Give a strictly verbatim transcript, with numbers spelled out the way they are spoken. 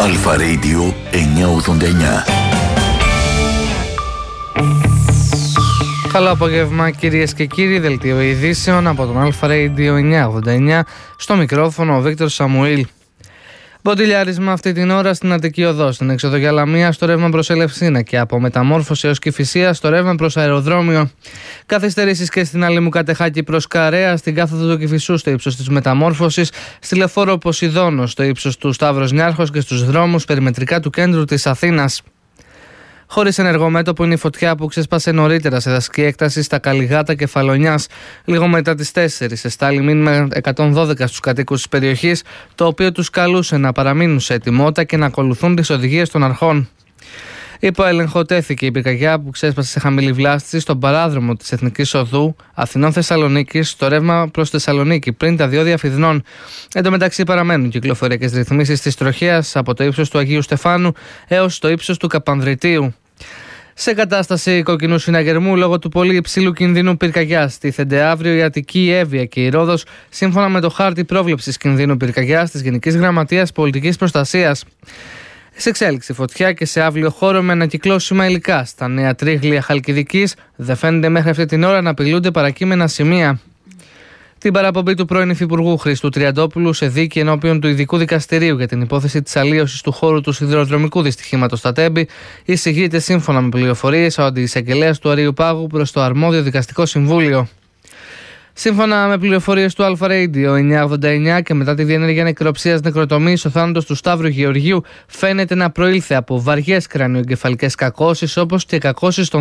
Αλφα Radio εννιακόσια ογδόντα εννιά. Καλό απόγευμα κυρίες και κύριοι, δελτίο ειδήσεων από τον Αλφα Radio εννιακόσια ογδόντα εννιά, στο μικρόφωνο ο Βίκτορ Σαμουήλ. Μποντιλιάρισμα αυτή την ώρα στην Αττική Οδό, στην έξοδο για Λαμία στο ρεύμα προς Ελευσίνα και από Μεταμόρφωση έως Κηφισία στο ρεύμα προς Αεροδρόμιο. Καθυστερήσεις και στην Αλήμου Κατεχάκη προς Καρέα, στην κάθοδο του Κηφισού στο ύψος της Μεταμόρφωσης, στη Λεφόρο Ποσειδώνο στο ύψος του Σταύρος Νιάρχος και στους δρόμους περιμετρικά του κέντρου της Αθήνας. Χωρίς ενεργό μέτωπο είναι η φωτιά που ξέσπασε νωρίτερα σε δασική έκταση στα Καλιγάτα Κεφαλονιάς, λίγο μετά τις τέσσερις. Εστάλει μήνυμα εκατόν δώδεκα στους κατοίκους της περιοχής, το οποίο τους καλούσε να παραμείνουν σε ετοιμότητα και να ακολουθούν τις οδηγίες των αρχών. Υπό έλεγχο τέθηκε η πυρκαγιά που ξέσπασε σε χαμηλή βλάστηση στον παράδρομο της Εθνικής Οδού Αθηνών Θεσσαλονίκης, στο ρεύμα προς Θεσσαλονίκη, πριν τα διόδια Φιδνών. Εν τω μεταξύ παραμένουν κυκλοφοριακές ρυθμίσεις της τροχέας από το ύψος του Αγίου Στεφάνου έως το ύψος του Καπανδριτίου. Σε κατάσταση κοκκινού συναγερμού λόγω του πολύ υψηλού κινδύνου πυρκαγιάς τίθενται αύριο η Αττική, η Εύβοια και η Ρόδος, σύμφωνα με το χάρτη πρόβλεψης κινδύνου πυρκαγιάς της Γενικής Γραμματείας Πολιτικής Προστασίας. Σε εξέλιξη φωτιά και σε αύλιο χώρο με ανακυκλώσιμα υλικά στα Νέα Τρίγλια Χαλκιδικής δεν φαίνεται μέχρι αυτή την ώρα να απειλούνται παρακείμενα σημεία. Την παραπομπή του πρώην Υφυπουργού Χρήστου Τριαντόπουλου σε δίκη ενώπιον του Ειδικού Δικαστηρίου για την υπόθεση της αλλίωσης του χώρου του σιδηροδρομικού δυστυχήματος στα Τέμπη εισηγείται σύμφωνα με πληροφορίες ο αντιεισαγγελέας του Αρείου Πάγου προς το αρμόδιο δικαστικό συμβούλιο. Σύμφωνα με πληροφορίες του Αλφα Radio εννιακόσια ογδόντα εννιά και μετά τη διενέργεια νεκροψίας νεκροτομής, ο θάνατος του Σταύρου Γεωργίου φαίνεται να προήλθε από βαριές κρανιοεγκεφαλικές κακώσεις όπως και κακώσεις των